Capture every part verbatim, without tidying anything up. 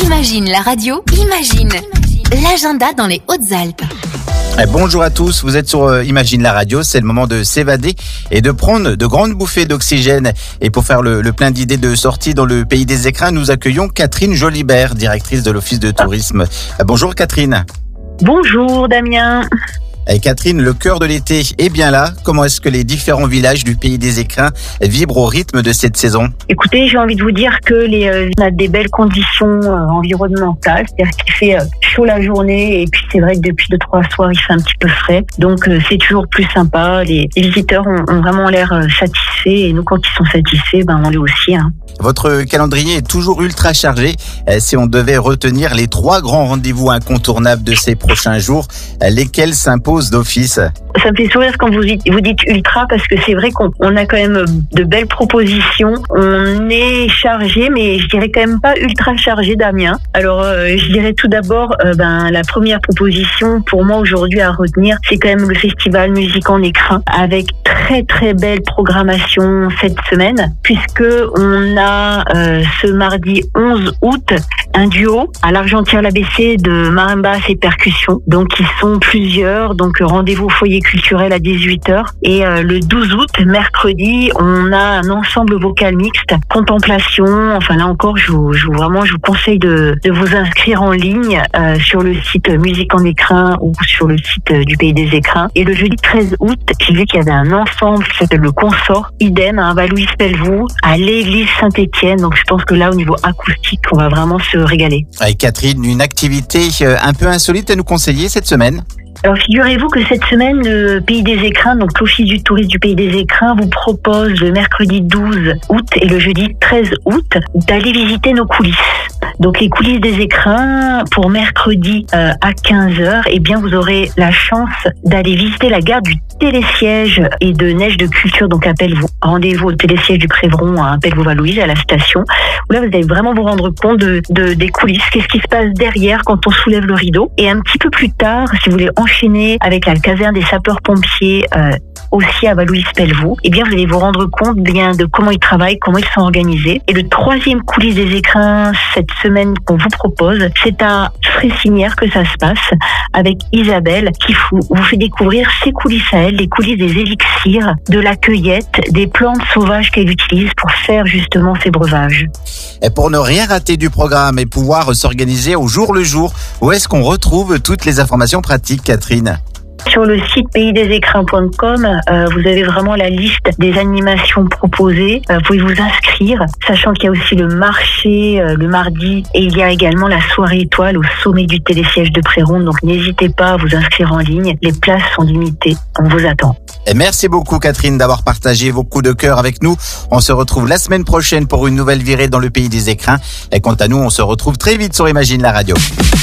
Imagine la radio, imagine l'agenda dans les Hautes-Alpes. Bonjour à tous, vous êtes sur Imagine la radio, c'est le moment de s'évader et de prendre de grandes bouffées d'oxygène. Et pour faire le, le plein d'idées de sortie dans le pays des écrins, nous accueillons Catherine Jolibert, directrice de l'Office de tourisme. Bonjour Catherine. Bonjour Damien. Et Catherine, le cœur de l'été est bien là. Comment est-ce que les différents villages du pays des écrins vibrent au rythme de cette saison? Écoutez, j'ai envie de vous dire que les, euh, on a des belles conditions euh, environnementales, c'est-à-dire qu'il fait euh, chaud la journée et puis c'est vrai que depuis deux trois soirs il fait un petit peu frais, donc euh, c'est toujours plus sympa. Les, les visiteurs ont, ont vraiment l'air euh, satisfaits et nous quand ils sont satisfaits, ben on l'est aussi. Hein. Votre calendrier est toujours ultra chargé. Euh, si on devait retenir les trois grands rendez-vous incontournables de ces prochains jours, euh, lesquels s'imposent d'office? Ça me fait sourire quand vous dites, vous dites ultra parce que c'est vrai qu'on on a quand même de belles propositions. On est chargé, mais je dirais quand même pas ultra chargé, Damien. Alors, euh, je dirais tout d'abord, euh, ben la première proposition pour moi aujourd'hui à retenir, c'est quand même le festival Musique en écrin avec très très belle programmation cette semaine, puisque on a euh, ce mardi onze août un duo à l'Argentière-l'A B C de marimbas et percussions. Donc ils sont plusieurs. Donc rendez-vous au foyer culturel à dix-huit heures. Et euh, le douze août, mercredi, on a un ensemble vocal mixte, contemplation. Enfin là encore, je vous, je vous vraiment, je vous conseille de, de vous inscrire en ligne euh, sur le site Musique en écrin ou sur le site euh, du Pays des Écrins. Et le jeudi treize août, j'ai vu qu'il y avait un ensemble qui s'appelle le Consort, idem à Val-Louis-Pelvoux, à l'église Saint-Étienne. Donc je pense que là, au niveau acoustique, on va vraiment se régaler. Avec Catherine, une activité un peu insolite à nous conseiller cette semaine? Alors figurez-vous que cette semaine, le Pays des Écrins, donc l'Office du tourisme du Pays des Écrins, vous propose le mercredi douze août et le jeudi treize août d'aller visiter nos coulisses. Donc les coulisses des écrins, pour mercredi euh, à quinze heures, eh bien vous aurez la chance d'aller visiter la gare du télésiège et de Neige de Culture, donc appelle-vous. Rendez-vous au télésiège du Prévron à Appelle-vous-Val-Louise, à la station, où là vous allez vraiment vous rendre compte de, de, des coulisses, qu'est-ce qui se passe derrière quand on soulève le rideau. Et un petit peu plus tard, si vous voulez enchaîner avec la caserne des sapeurs-pompiers, euh, aussi à Val-Louis-Pelvoux, eh bien vous allez vous rendre compte bien de comment ils travaillent, comment ils sont organisés. Et le troisième coulisses des écrins cette semaine qu'on vous propose, c'est à Fressinière que ça se passe avec Isabelle qui vous, vous fait découvrir ses coulisses à elle, les coulisses des élixirs, de la cueillette, des plantes sauvages qu'elle utilise pour faire justement ses breuvages. Et pour ne rien rater du programme et pouvoir s'organiser au jour le jour, où est-ce qu'on retrouve toutes les informations pratiques, Catherine? Sur le site pays des écrins point com, euh, vous avez vraiment la liste des animations proposées. Euh, vous pouvez vous inscrire, sachant qu'il y a aussi le marché euh, le mardi et il y a également la soirée étoile au sommet du télésiège de Préron. Donc n'hésitez pas à vous inscrire en ligne. Les places sont limitées. On vous attend. Et merci beaucoup Catherine d'avoir partagé vos coups de cœur avec nous. On se retrouve la semaine prochaine pour une nouvelle virée dans le pays des écrins. Et quant à nous, on se retrouve très vite sur Imagine la radio.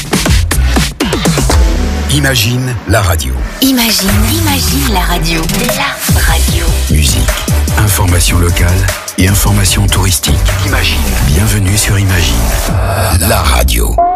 Imagine la radio. Imagine, imagine la radio. La radio. Musique, information locale et information touristique. Imagine. Bienvenue sur Imagine la radio.